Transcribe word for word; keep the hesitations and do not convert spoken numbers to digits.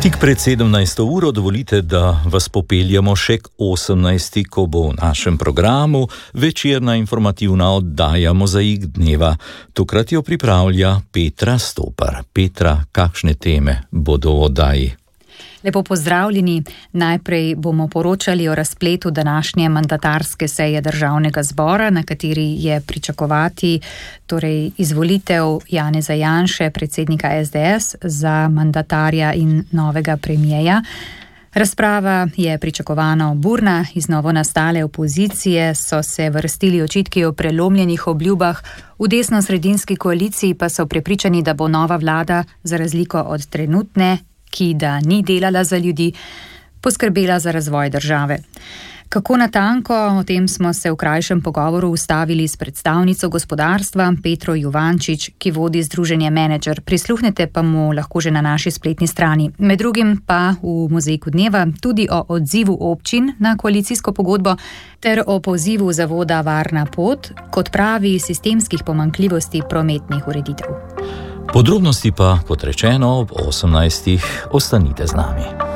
Tik pred sedemnajsto uro dovolite, da vas popeljamo še k osemnajsti, ko bo v našem programu večerna informativna oddaja Mozaik dneva. Tokrat jo pripravlja Petra Stopar. Petra, kakšne teme bodo v oddaji? Lepo pozdravljeni. Najprej bomo poročali o razpletu današnje mandatarske seje Državnega zbora, na kateri je pričakovati torej izvolitev Janeza Janše, predsednika es de es, za mandatarja in novega premijeja. Razprava je pričakovano burna. Iz novo nastale opozicije so se vrstili očitki o prelomljenih obljubah, v desno-sredinski koaliciji pa so prepričani, da bo nova vlada, za razliko od trenutne, ki da ni delala za ljudi, poskrbela za razvoj države. Kako natanko, o tem smo se v krajšem pogovoru ustavili s predstavnico gospodarstva Petro Juvančič, ki vodi združenje Menedžer. Prisluhnete pa mu lahko že na naši spletni strani. Med drugim pa v Mozaiku dneva tudi o odzivu občin na koalicijsko pogodbo ter o pozivu zavoda Varna pot k odpravi sistemskih pomanjkljivosti prometnih ureditev. Podrobnosti pa, kot rečeno, ob osemnajstih ostanite z nami.